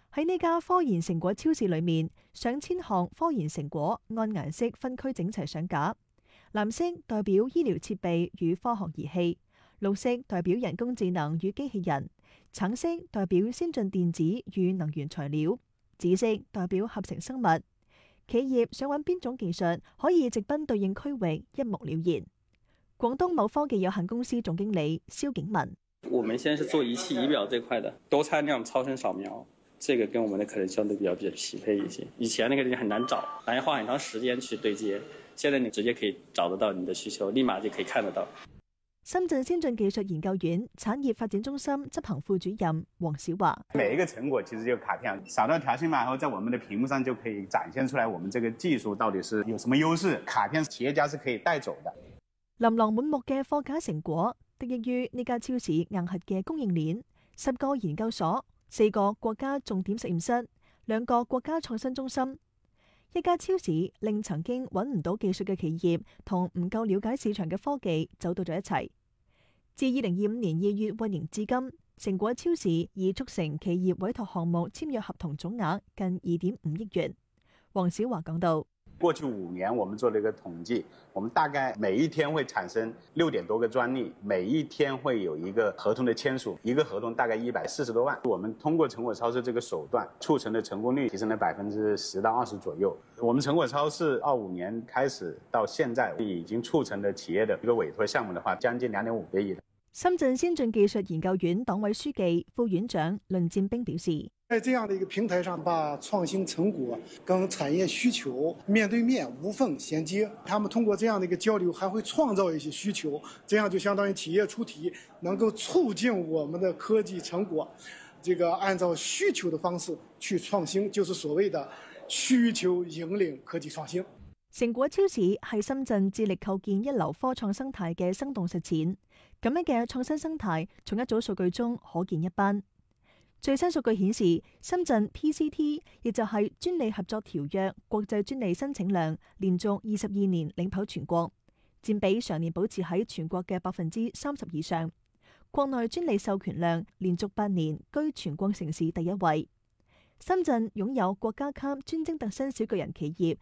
喺呢家科研成果超市裏面，上千項科研成果按顏色分區整齊上架。藍色代表醫療設備與科學儀器，綠色代表人工智能與機器人，橙色代表先進電子與能源材料，紫色代表合成生物。企業想揾邊種技術，可以直奔對應區域，一目了然。廣東某科技有限公司總經理蕭景文： 我們現在是做儀器儀表這塊的，多參量超聲掃描，這個跟我們的可能相對比較匹配一些。以前那個很難找，還要花很長時間去對接，現在你直接可以找得到你的需求，立馬就可以看得到。 深圳先進技術研究院產業發展中心執行副主任黃小華： 每一個成果其實就卡片，掃到條形碼後，在我們的屏幕上就可以展現出來，我們這個技術到底是有什麼優勢。卡片企業家是可以帶走的。 琳琅滿目嘅貨架成果，得益於呢家超市硬核嘅供應鏈，10個研究所、4個國家重點實驗室、2個國家創新中心。一家超市令曾經揾唔到技術嘅企業同唔夠了解市場嘅科技走到咗一齊。自2025年2月運營至今，成果超市已促成企業委託項目簽約合同總額近2.5億元。黃小華講到： 過去5年，我們做了一個統計，我們大概每一天會產生6點多個專利，每一天會有一個合同的簽署，一個合同大概140多萬。我們通過成果超市這個手段，促成的成功率提升了10%到20%左右。我們成果超市25年開始到現在，已經促成的企業的一個委託項目的話，將近2.5個億。 深圳先進技術研究院黨委書記、副院長論戰兵表示： 在這樣的一個平台上，把創新成果跟產業需求面對面無縫銜接，他們通過這樣的一個交流，還會創造一些需求，這樣就相當於企業出題，能夠促進我們的科技成果，這個按照需求的方式去創新，就是所謂的需求引領科技創新。 成果超市係深圳致力構建一流科創生態嘅生動實踐。咁樣嘅創新生態，從一組數據中可見一斑。最新數據顯示，深圳 PCT 亦就係專利合作條約國際專利申請量，連續22年領跑全國，佔比常年保持喺全國嘅30%以上。國內專利授權量連續8年居全國城市第一位。深圳擁有國家級專精特新小巨人企業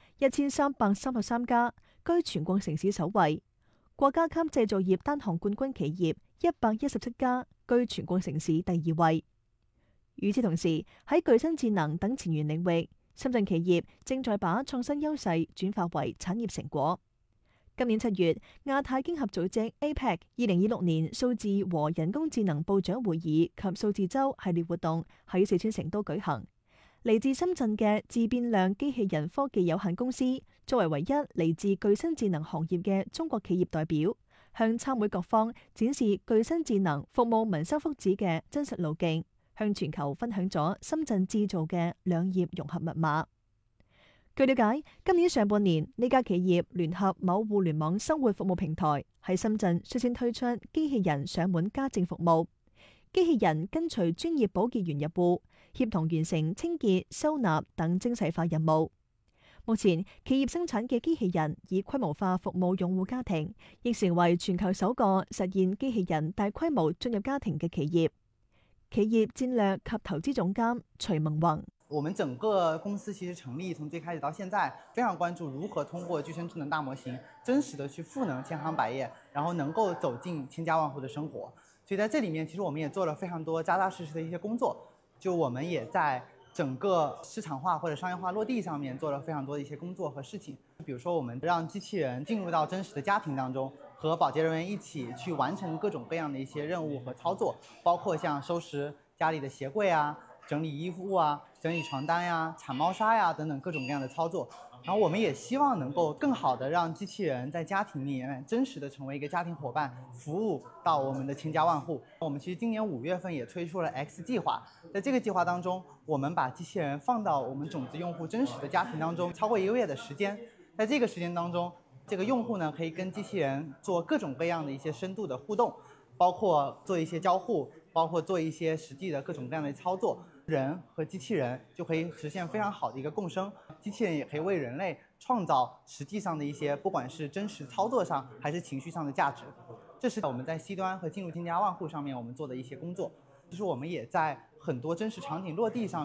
1333家，居全國城市首位。國家級製造業單項冠軍企業117家，居全國城市第2位。與此同時，喺具身智能等前沿領域，深圳企業正在把創新優勢轉化為產業成果。今年7月，亞太經合組織 APEC 2026年數字和人工智能部長會議及數字周系列活動喺四川成都舉行。嚟自深圳嘅自變量機器人科技有限公司，作為唯一嚟自具身智能行業嘅中國企業代表，向參會各方展示具身智能服務民生福祉嘅真實路徑，向全球分享咗深圳製造嘅兩業融合密碼。據了解，今年上半年呢家企業聯合某互聯網生活服務平台，喺深圳率先推出機器人上門家政服務。機器人跟隨專業保潔員入戶，協同完成清潔、收納等精細化任務。目前，企業生產嘅機器人以規模化服務用戶家庭，亦成為全球首個實現機器人大規模進入家庭嘅企業。企業戰略及投資總監徐萌宏： 我們整個公司其實成立從最開始到現在，非常關注如何通過具身智能大模型，真實的去賦能千行百業，然後能夠走進千家萬戶的生活。所以在這裡面，其實我們也做了非常多扎扎實實的一些工作。就我們也在整個市場化或者商業化落地上面做了非常多的一些工作和事情。比如說，我們讓機器人進入到真實的家庭當中，和保潔人員一起去完成各種各樣的一些任務和操作，包括像收拾家裡的鞋櫃啊、整理衣服啊、整理床單呀、鏟貓砂呀等等各種各樣的操作。然後我們也希望能夠更好的讓機器人在家庭裡面真實的成為一個家庭夥伴，服務到我們的千家萬戶。我們其實今年5月份也推出了 X 計劃，在這個計劃當中，我們把機器人放到我們種子用戶真實的家庭當中，超過1個月的時間。在這個時間當中，這個用戶呢可以跟機器人做各種各樣的一些深度的互動，包括做一些交互，包括做一些實際的各種各樣的操作。人和機器人就可以實現非常好的一個共生，機器人也可以為人類創造實際上的一些，不管是真實操作上還是情緒上的價值。這是我們在 C 端和進入千家萬戶上面我們做的一些工作，就是我們也在很多真實場景落地上